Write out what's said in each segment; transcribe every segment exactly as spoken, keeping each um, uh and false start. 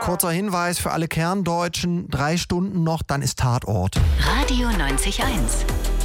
Kurzer Hinweis für alle Kerndeutschen, drei Stunden noch, dann ist Tatort. Radio neunzig eins.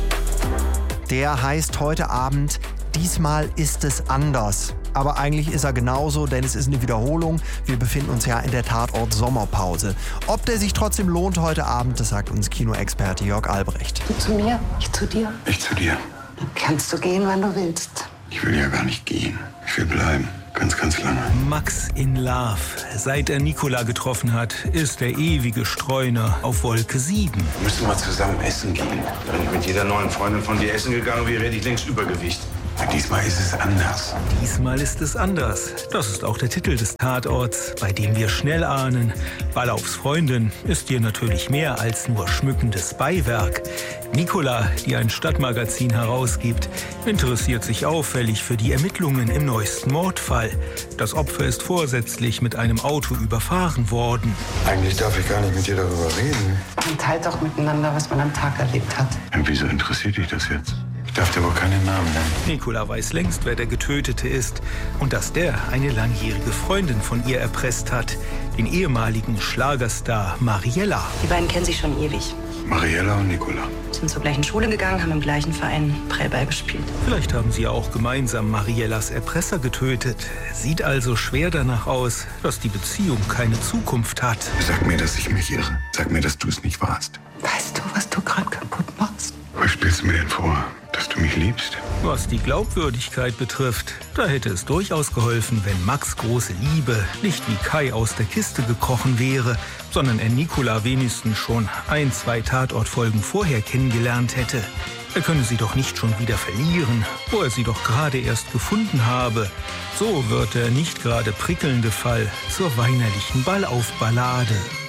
Der heißt heute Abend Diesmal ist es anders. Aber eigentlich ist er genauso, denn es ist eine Wiederholung. Wir befinden uns ja in der Tatort-Sommerpause. Ob der sich trotzdem lohnt heute Abend, das sagt uns Kinoexperte Jörg Albrecht. Du zu mir, ich zu dir. Ich zu dir. Dann kannst du gehen, wann du willst. Ich will ja gar nicht gehen. Ich will bleiben. Ganz, ganz lange. Max in Love. Seit er Nicola getroffen hat, ist der ewige Streuner auf Wolke sieben. Wir müssen mal zusammen essen gehen. Bin ich mit jeder neuen Freundin von dir essen gegangen, wie rede ich längst Übergewicht. Ja, diesmal ist es anders. Diesmal ist es anders. Das ist auch der Titel des Tatorts, bei dem wir schnell ahnen, Ballaufs Freundin ist hier natürlich mehr als nur schmückendes Beiwerk. Nicola, die ein Stadtmagazin herausgibt, interessiert sich auffällig für die Ermittlungen im neuesten Mordfall. Das Opfer ist vorsätzlich mit einem Auto überfahren worden. Eigentlich darf ich gar nicht mit dir darüber reden. Man teilt doch miteinander, was man am Tag erlebt hat. Und wieso interessiert dich das jetzt? Ich darf dir wohl keinen Namen nennen. Nicola weiß längst, wer der Getötete ist und dass der eine langjährige Freundin von ihr erpresst hat, den ehemaligen Schlagerstar Mariella. Die beiden kennen sich schon ewig. Mariella und Nicola. Sind zur gleichen Schule gegangen, haben im gleichen Verein Prellball gespielt. Vielleicht haben sie ja auch gemeinsam Mariellas Erpresser getötet. Sieht also schwer danach aus, dass die Beziehung keine Zukunft hat. Sag mir, dass ich mich irre. Sag mir, dass du es nicht warst. Weißt du, was du gerade kaputt machst? Was spielst du mir denn vor? Dass du mich liebst? Was die Glaubwürdigkeit betrifft, da hätte es durchaus geholfen, wenn Max' große Liebe nicht wie Kai aus der Kiste gekrochen wäre, sondern er Nicola wenigstens schon ein, zwei Tatortfolgen vorher kennengelernt hätte. Er könne sie doch nicht schon wieder verlieren, wo er sie doch gerade erst gefunden habe. So wird der nicht gerade prickelnde Fall zur weinerlichen Ballaufballade.